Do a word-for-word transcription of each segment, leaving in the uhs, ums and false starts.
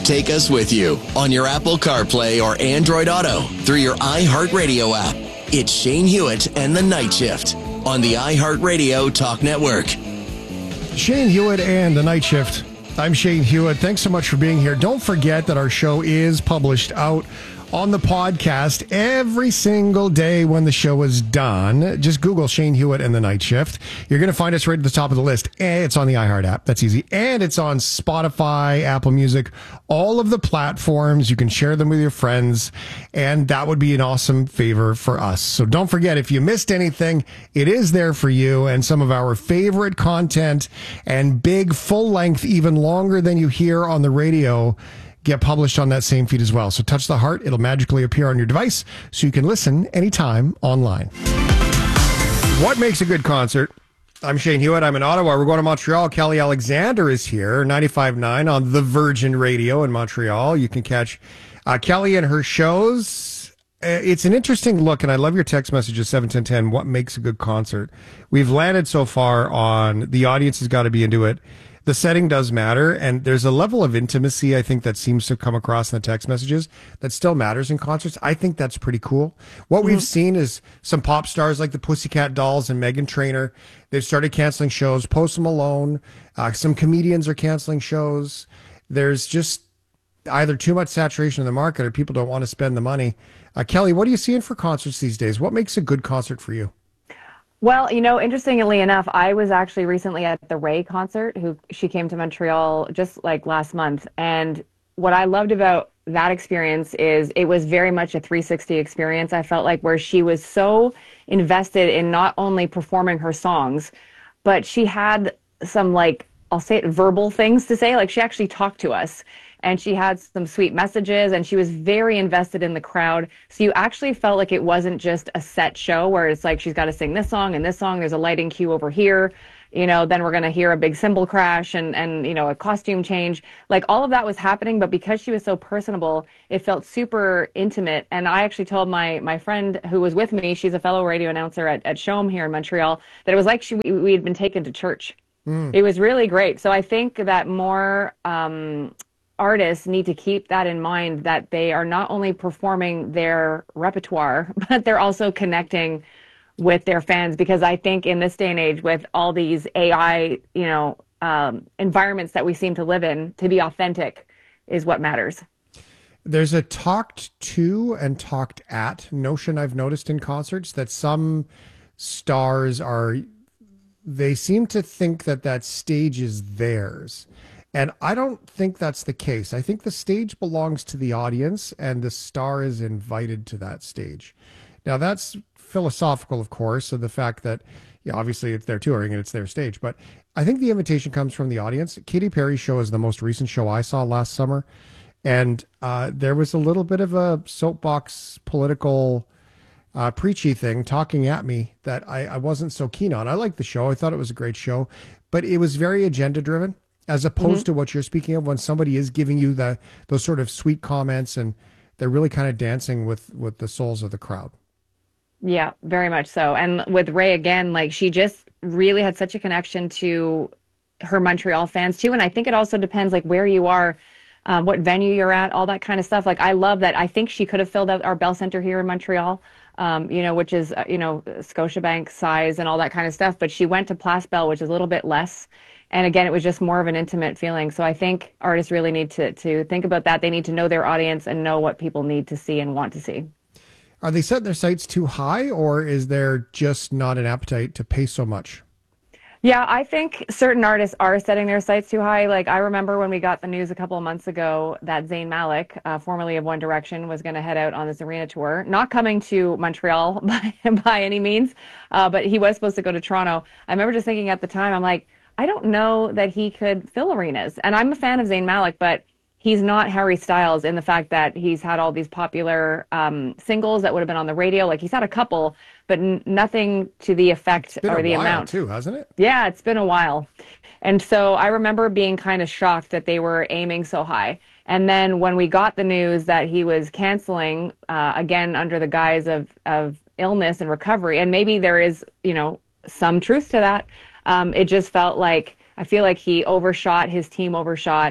Take us with you on your Apple CarPlay or Android Auto through your iHeartRadio app. It's Shane Hewitt and the Night Shift on the iHeartRadio Talk Network. Shane Hewitt and the Night Shift. I'm Shane Hewitt. Thanks so much for being here. Don't forget that our show is published out on the podcast every single day when the show is done. Just Google Shane Hewitt and the Night Shift. You're going to find us right at the top of the list. And it's on the iHeart app. That's easy. And it's on Spotify, Apple Music, all of the platforms. You can share them with your friends. And that would be an awesome favor for us. So don't forget, if you missed anything, it is there for you. And some of our favorite content and big full length, even longer than you hear on the radio, get published on that same feed as well. So touch the heart. It'll magically appear on your device so you can listen anytime online. What makes a good concert? I'm Shane Hewitt. I'm in Ottawa. We're going to Montreal. Kelly Alexander is here, ninety-five point nine on the Virgin Radio in Montreal. You can catch uh, Kelly and her shows. Uh, it's an interesting look, and I love your text message at seven ten ten. What makes a good concert? We've landed so far on the audience has got to be into it. The setting does matter, and there's a level of intimacy, I think, that seems to come across in the text messages that still matters in concerts. I think that's pretty cool. What mm-hmm. we've seen is some pop stars like the Pussycat Dolls and Meghan Trainor. They've started canceling shows. Post Malone, uh, some comedians are canceling shows. There's just either too much saturation in the market or people don't want to spend the money. Uh, Kelly, what are you seeing for concerts these days? What makes a good concert for you? Well, you know, interestingly enough, I was actually recently at the Ray concert. Who she came to Montreal just like last month. And what I loved about that experience is it was very much a three sixty experience. I felt like where she was so invested in not only performing her songs, but she had some, like, I'll say it, verbal things to say. Like, she actually talked to us. And she had some sweet messages, and she was very invested in the crowd. So you actually felt like it wasn't just a set show where it's like she's got to sing this song and this song. There's a lighting cue over here. You know, then we're going to hear a big cymbal crash and, and, you know, a costume change. Like, all of that was happening. But because she was so personable, it felt super intimate. And I actually told my my friend who was with me, she's a fellow radio announcer at, at Showm here in Montreal, that it was like she we had been taken to church. Mm. It was really great. So I think that more um artists need to keep that in mind, that they are not only performing their repertoire, but they're also connecting with their fans. Because I think in this day and age, with all these A I, you know, um, environments that we seem to live in, to be authentic is what matters. There's a talked to and talked at notion I've noticed in concerts, that some stars are, they seem to think that that stage is theirs. And I don't think that's the case. I think the stage belongs to the audience and the star is invited to that stage. Now, that's philosophical, of course, of the fact that, yeah, obviously it's their touring and it's their stage. But I think the invitation comes from the audience. Katy Perry's show is the most recent show I saw last summer. And uh, there was a little bit of a soapbox political uh, preachy thing talking at me that I, I wasn't so keen on. I liked the show. I thought it was a great show. But it was very agenda driven, as opposed mm-hmm. to what you're speaking of, when somebody is giving you the those sort of sweet comments and they're really kind of dancing with, with the souls of the crowd. Yeah, very much so. And with Ray, again, like, she just really had such a connection to her Montreal fans too. And I think it also depends, like, where you are, um, what venue you're at, all that kind of stuff. Like, I love that. I think she could have filled out our Bell Center here in Montreal, um, you know, which is, uh, you know, Scotiabank size and all that kind of stuff. But she went to Place Bell, which is a little bit less. And again, it was just more of an intimate feeling. So I think artists really need to to think about that. They need to know their audience and know what people need to see and want to see. Are they setting their sights too high, or is there just not an appetite to pay so much? Yeah, I think certain artists are setting their sights too high. Like, I remember when we got the news a couple of months ago that Zayn Malik, uh, formerly of One Direction, was going to head out on this arena tour. Not coming to Montreal by, by any means, uh, but he was supposed to go to Toronto. I remember just thinking at the time, I'm like, I don't know that he could fill arenas. And I'm a fan of Zayn Malik, but he's not Harry Styles in the fact that he's had all these popular um, singles that would have been on the radio. Like, he's had a couple, but n- nothing to the effect or the amount. Too, hasn't it? Yeah, it's been a while. And so I remember being kind of shocked that they were aiming so high. And then when we got the news that he was canceling, uh, again, under the guise of, of illness and recovery, and maybe there is, you know, some truth to that, um, it just felt like, I feel like he overshot, his team overshot,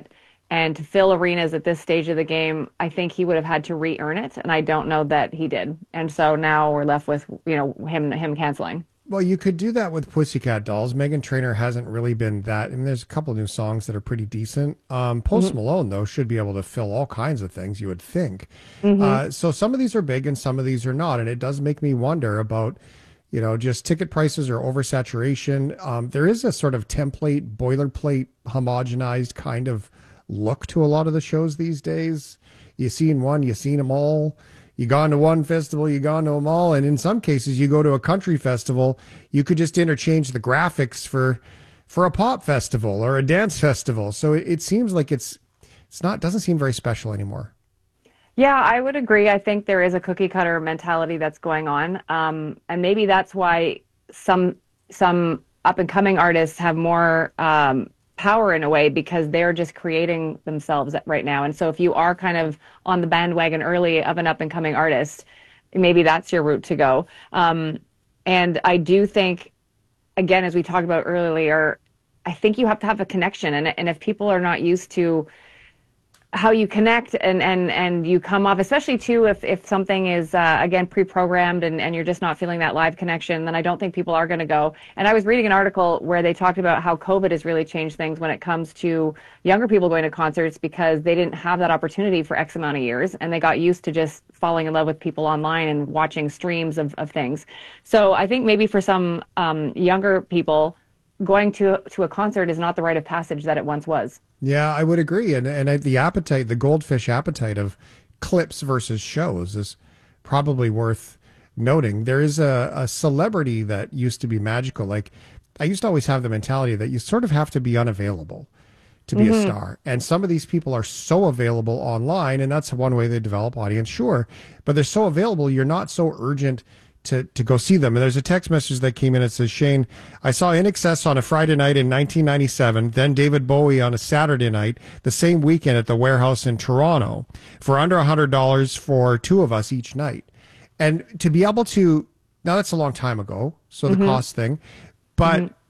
And to fill arenas at this stage of the game, I think he would have had to re-earn it, and I don't know that he did. And so now we're left with, you know, him him canceling. Well, you could do that with Pussycat Dolls. Meghan Trainor hasn't really been that. I mean, there's a couple new songs that are pretty decent. Um, Post mm-hmm. Malone, though, should be able to fill all kinds of things, you would think. Mm-hmm. Uh, so some of these are big and some of these are not. And it does make me wonder about, you know, just ticket prices or oversaturation. Um, there is a sort of template, boilerplate, homogenized kind of look to a lot of the shows these days. You seen one, you seen them all. You gone to one festival, you gone to them all, and in some cases, you go to a country festival. You could just interchange the graphics for for a pop festival or a dance festival. So it, it seems like it's it's not doesn't seem very special anymore. Yeah, I would agree. I think there is a cookie cutter mentality that's going on, um, and maybe that's why some some up and coming artists have more um, power in a way, because they're just creating themselves right now. And so if you are kind of on the bandwagon early of an up and coming artist, maybe that's your route to go. Um, and I do think, again, as we talked about earlier, I think you have to have a connection. And, and if people are not used to how you connect and, and, and you come off, especially too, if, if something is, uh, again, pre-programmed and, and you're just not feeling that live connection, then I don't think people are going to go. And I was reading an article where they talked about how COVID has really changed things when it comes to younger people going to concerts, because they didn't have that opportunity for X amount of years, and they got used to just falling in love with people online and watching streams of, of things. So I think maybe for some um, younger people, going to to a concert is not the rite of passage that it once was. Yeah, I would agree. And and the appetite, the goldfish appetite of clips versus shows is probably worth noting. There is a, a celebrity that used to be magical. Like, I used to always have the mentality that you sort of have to be unavailable to be mm-hmm. a star. And some of these people are so available online, and that's one way they develop audience, sure. But they're so available, you're not so urgent to to go see them. And there's a text message that came in. It says, Shane, I saw I N X S on a Friday night in nineteen ninety-seven, then David Bowie on a Saturday night, the same weekend at the Warehouse in Toronto, for under one hundred dollars for two of us each night. And to be able to, now that's a long time ago, so the mm-hmm. cost thing, but mm-hmm.